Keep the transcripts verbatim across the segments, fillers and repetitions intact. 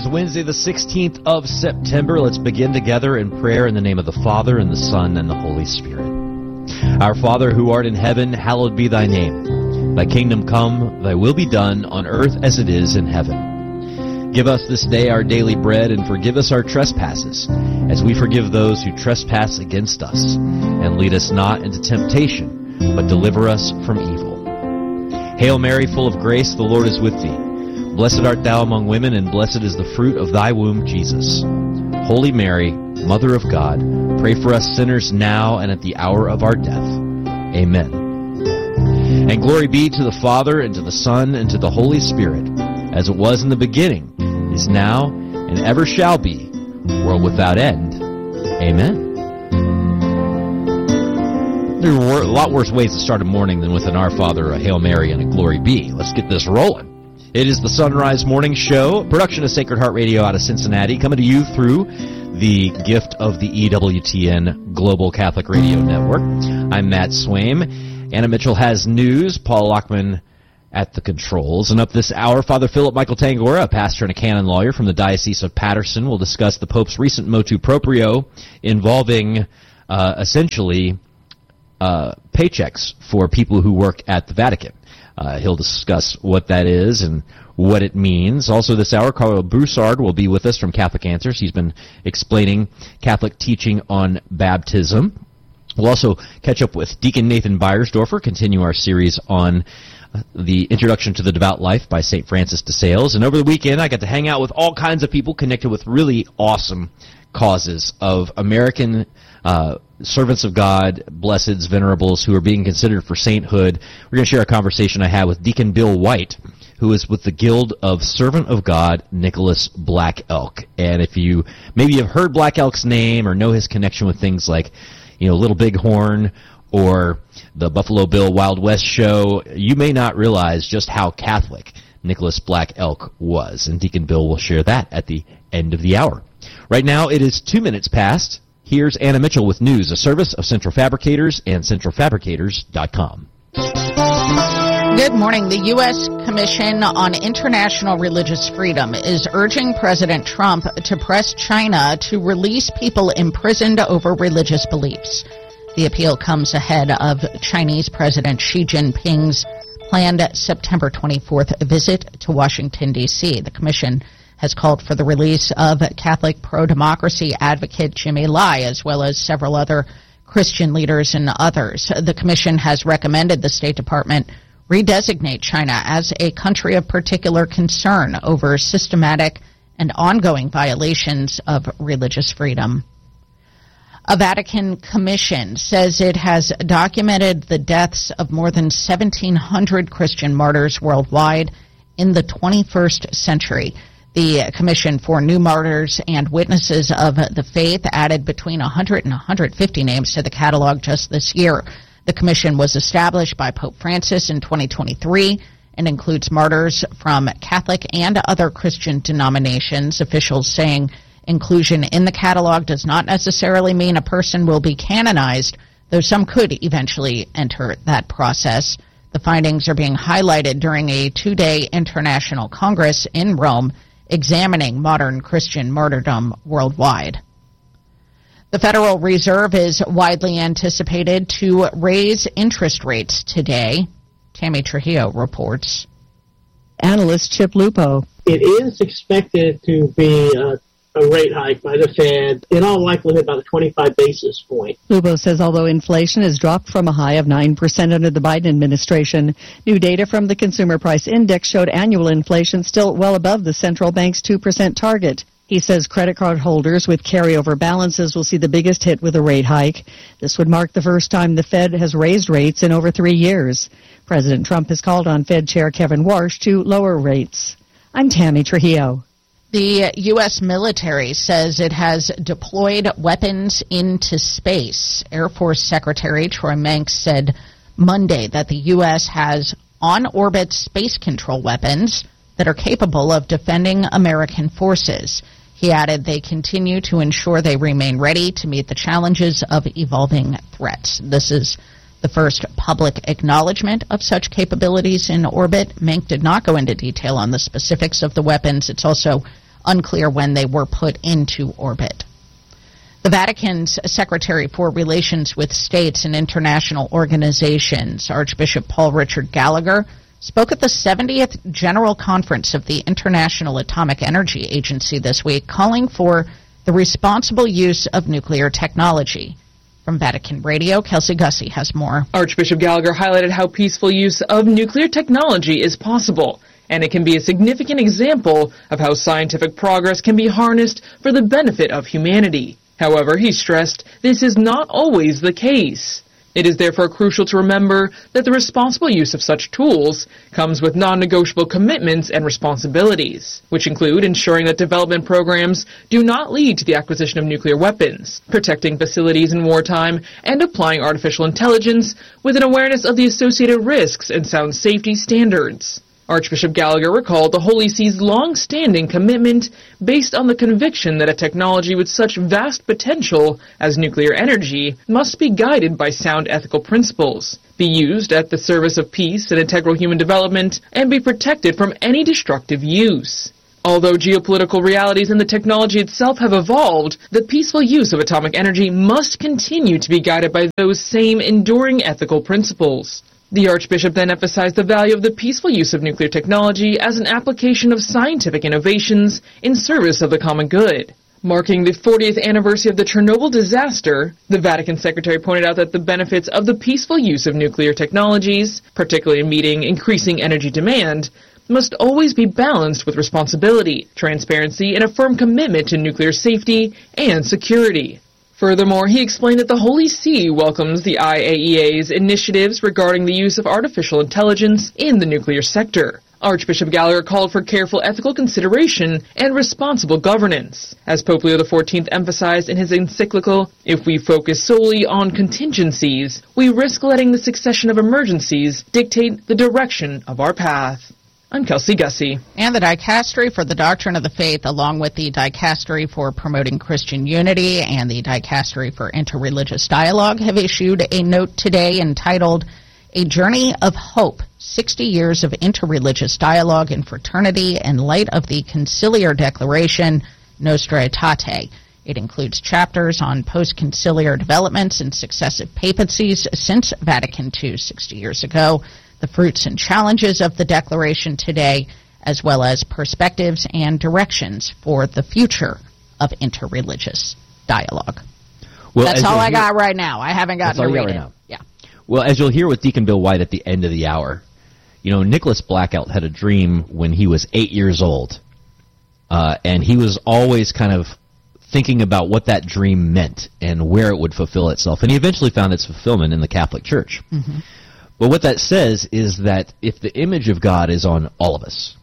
It's Wednesday, the sixteenth of September. Let's begin together in prayer in the name of the Father, and the Son, and the Holy Spirit. Our Father, who art in heaven, hallowed be thy name. Thy kingdom come, thy will be done, on earth as it is in heaven. Give us this day our daily bread, and forgive us our trespasses, as we forgive those who trespass against us. And lead us not into temptation, but deliver us from evil. Hail Mary, full of grace, the Lord is with thee. Blessed art thou among women, and blessed is the fruit of thy womb, Jesus. Holy Mary, Mother of God, pray for us sinners now and at the hour of our death. Amen. And glory be to the Father, and to the Son, and to the Holy Spirit, as it was in the beginning, is now, and ever shall be, world without end. Amen. There are a lot worse ways to start a morning than with an Our Father, a Hail Mary, and a Glory Be. Let's get this rolling. It is the Sunrise Morning Show, production of Sacred Heart Radio out of Cincinnati, coming to you through the gift of the E W T N Global Catholic Radio Network. I'm Matt Swaim. Anna Mitchell has news. Paul Lockman at the controls. And up this hour, Father Philip Michael Tangora, a pastor and a canon lawyer from the Diocese of Patterson, will discuss the Pope's recent motu proprio involving uh, essentially uh, paychecks for people who work at the Vatican. Uh, he'll discuss what that is and what it means. Also this hour, Carlo Broussard will be with us from Catholic Answers. He's been explaining Catholic teaching on baptism. We'll also catch up with Deacon Nathan Beiersdorfer, continue our series on uh, the Introduction to the Devout Life by Saint Francis de Sales. And over the weekend, I got to hang out with all kinds of people connected with really awesome causes of American uh, servants of God, blesseds, venerables, who are being considered for sainthood. We're going to share a conversation I had with Deacon Bill White, who is with the Guild of Servant of God, Nicholas Black Elk. And if you maybe have heard Black Elk's name or know his connection with things like, you know, Little Big Horn or the Buffalo Bill Wild West show, you may not realize just how Catholic Nicholas Black Elk was. And Deacon Bill will share that at the end of the hour. Right now, it is two minutes past. Here's Anna Mitchell with news, a service of Central Fabricators and central fabricators dot com. Good morning. The U S Commission on International Religious Freedom is urging President Trump to press China to release people imprisoned over religious beliefs. The appeal comes ahead of Chinese President Xi Jinping's planned September twenty-fourth visit to Washington, D C. The commission has called for the release of Catholic pro-democracy advocate Jimmy Lai, as well as several other Christian leaders and others. The commission has recommended the State Department redesignate China as a country of particular concern over systematic and ongoing violations of religious freedom. A Vatican commission says it has documented the deaths of more than seventeen hundred Christian martyrs worldwide in the twenty-first century. The Commission for New Martyrs and Witnesses of the Faith added between one hundred and one hundred fifty names to the catalog just this year. The commission was established by Pope Francis in twenty twenty-three and includes martyrs from Catholic and other Christian denominations. Officials saying inclusion in the catalog does not necessarily mean a person will be canonized, though some could eventually enter that process. The findings are being highlighted during a two-day international congress in Rome examining modern Christian martyrdom worldwide. The Federal Reserve is widely anticipated to raise interest rates today. Tammy Trujillo reports. Analyst Chip Lupo. It is expected to be a, a rate hike by the Fed, in all likelihood about a twenty-five basis point. Lupo says although inflation has dropped from a high of nine percent under the Biden administration, new data from the Consumer Price Index showed annual inflation still well above the central bank's two percent target. He says credit card holders with carryover balances will see the biggest hit with a rate hike. This would mark the first time the Fed has raised rates in over three years. President Trump has called on Fed Chair Kevin Warsh to lower rates. I'm Tammy Trujillo. The U S military says it has deployed weapons into space. Air Force Secretary Troy Manx said Monday that the U S has on-orbit space control weapons that are capable of defending American forces. He added they continue to ensure they remain ready to meet the challenges of evolving threats. This is the first public acknowledgement of such capabilities in orbit. Mank did not go into detail on the specifics of the weapons. It's also Unclear when they were put into orbit. The Vatican's Secretary for Relations with States and International Organizations, Archbishop Paul Richard Gallagher, spoke at the seventieth General Conference of the International Atomic Energy Agency this week, calling for the responsible use of nuclear technology. From Vatican Radio, Kelsey Gussie has more. Archbishop Gallagher highlighted how peaceful use of nuclear technology is possible, and it can be a significant example of how scientific progress can be harnessed for the benefit of humanity. However, he stressed this is not always the case. It is therefore crucial to remember that the responsible use of such tools comes with non-negotiable commitments and responsibilities, which include ensuring that development programs do not lead to the acquisition of nuclear weapons, protecting facilities in wartime, and applying artificial intelligence with an awareness of the associated risks and sound safety standards. Archbishop Gallagher recalled the Holy See's long-standing commitment based on the conviction that a technology with such vast potential as nuclear energy must be guided by sound ethical principles, be used at the service of peace and integral human development, and be protected from any destructive use. Although geopolitical realities and the technology itself have evolved, the peaceful use of atomic energy must continue to be guided by those same enduring ethical principles. The Archbishop then emphasized the value of the peaceful use of nuclear technology as an application of scientific innovations in service of the common good. Marking the fortieth anniversary of the Chernobyl disaster, the Vatican Secretary pointed out that the benefits of the peaceful use of nuclear technologies, particularly in meeting increasing energy demand, must always be balanced with responsibility, transparency, and a firm commitment to nuclear safety and security. Furthermore, he explained that the Holy See welcomes the I A E A's initiatives regarding the use of artificial intelligence in the nuclear sector. Archbishop Gallagher called for careful ethical consideration and responsible governance. As Pope Leo the fourteenth emphasized in his encyclical, if we focus solely on contingencies, we risk letting the succession of emergencies dictate the direction of our path. I'm Kelsey Gussie. And the Dicastery for the Doctrine of the Faith, along with the Dicastery for Promoting Christian Unity and the Dicastery for Interreligious Dialogue, have issued a note today entitled A Journey of Hope, sixty years of Interreligious Dialogue and Fraternity in Light of the Conciliar Declaration, Nostra Aetate. It includes chapters on post-conciliar developments and successive papacies since Vatican Two sixty years ago, the fruits and challenges of the Declaration today, as well as perspectives and directions for the future of interreligious dialogue. Well, that's all I hear, got right now. I haven't gotten to read it. Right yeah. Well, as you'll hear with Deacon Bill White at the end of the hour, you know, Nicholas Blackout had a dream when he was eight years old, uh, and he was always kind of thinking about what that dream meant and where it would fulfill itself, and he eventually found its fulfillment in the Catholic Church. Mm-hmm. But what that says is that if the image of God is on all of us,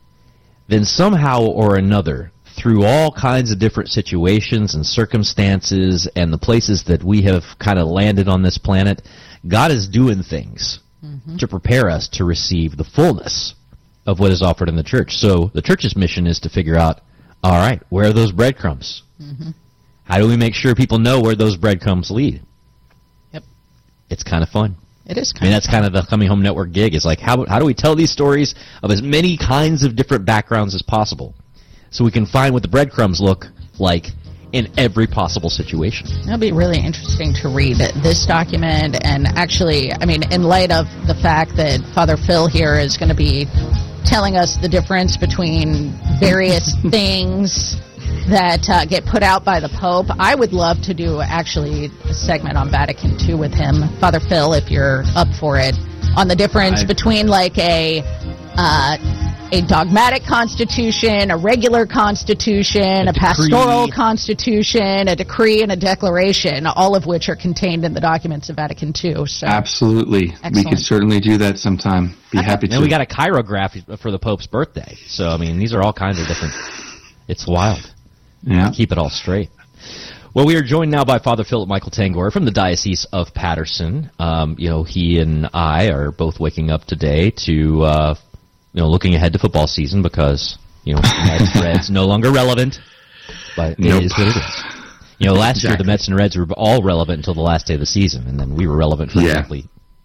then somehow or another, through all kinds of different situations and circumstances and the places that we have kind of landed on this planet, God is doing things mm-hmm. to prepare us to receive the fullness of what is offered in the church. So the church's mission is to figure out, all right, where are those breadcrumbs? Mm-hmm. How do we make sure people know where those breadcrumbs lead? Yep. It's kind of fun. It is kind I mean, of that's kind of the Coming Home Network gig. It's like, how how do we tell these stories of as many kinds of different backgrounds as possible so we can find what the breadcrumbs look like in every possible situation? It'll be really interesting to read this document, and actually, I mean, in light of the fact that Father Phil here is going to be telling us the difference between various things that uh, get put out by the Pope. I would love to do actually a segment on Vatican Two with him, Father Phil, if you're up for it, on the difference I, between like a uh, a dogmatic constitution, a regular constitution, a, a pastoral constitution, a decree, and a declaration, all of which are contained in the documents of Vatican Two. So absolutely, excellent. We could certainly do that sometime. Be okay. happy to. And we got a chirograph for the Pope's birthday. So I mean, these are all kinds of different. It's wild. Yeah. Keep it all straight. Well, we are joined now by Father Philip Michael Tangor from the Diocese of Paterson. Um, you know, he and I are both waking up today to, uh, you know, looking ahead to football season because, you know, Mets Reds no longer relevant, but nope. It is what it is. You know, last exactly. year the Mets and Reds were all relevant until the last day of the season, and then we were relevant for yeah. exactly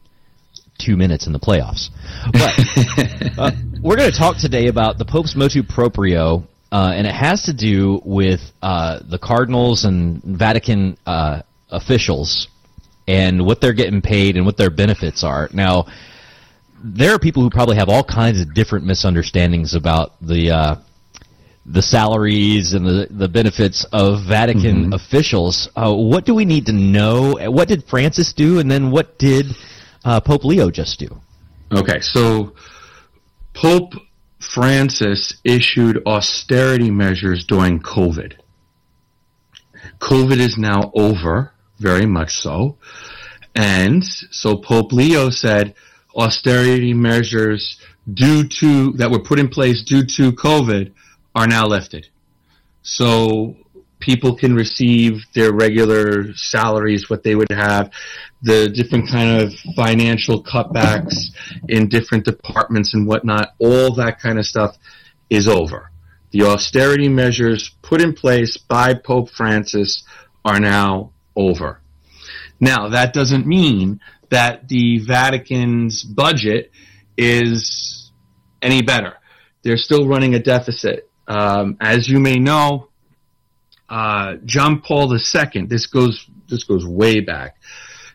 two minutes in the playoffs. But uh, we're going to talk today about the Pope's motu proprio uh, and it has to do with uh, the cardinals and Vatican uh, officials and what they're getting paid and what their benefits are. Now, there are people who probably have all kinds of different misunderstandings about the uh, the salaries and the, the benefits of Vatican mm-hmm. officials. Uh, what do we need to know? What did Francis do, and then what did uh, Pope Leo just do? Okay, so Pope Francis issued austerity measures during COVID. COVID is now over, very much so. And so Pope Leo said austerity measures due to that were put in place due to COVID are now lifted. So people can receive their regular salaries, what they would have, the different kind of financial cutbacks in different departments and whatnot, all that kind of stuff is over. The austerity measures put in place by Pope Francis are now over. Now, that doesn't mean that the Vatican's budget is any better. They're still running a deficit. Um, as you may know, uh, John Paul the Second, this goes, this goes way back,